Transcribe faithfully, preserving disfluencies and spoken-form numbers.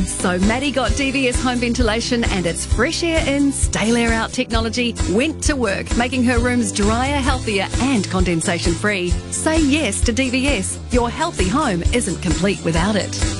So Maddie got D V S home ventilation and its fresh air in, stale air out technology went to work, making her rooms drier, healthier and condensation free. Say yes to D V S. Your healthy home isn't complete without it.